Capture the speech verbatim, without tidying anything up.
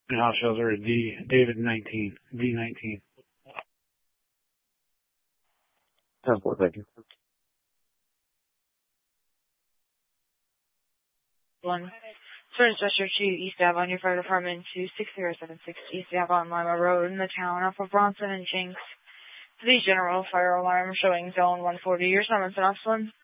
And house shelter D, David nineteen, D nineteen. ten four, thank you. One. Search District two, East Ave on your fire department to six zero seven six East Ave on Lima Road in the town off of Bronson and Jinx. The general fire alarm showing zone one forty. Your summons, Officer.